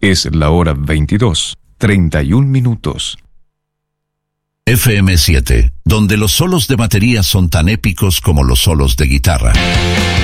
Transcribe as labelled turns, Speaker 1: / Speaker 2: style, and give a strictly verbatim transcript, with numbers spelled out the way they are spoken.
Speaker 1: Es la hora veintidós, treinta y un minutos.
Speaker 2: F M siete, donde los solos de batería son tan épicos como los solos de guitarra.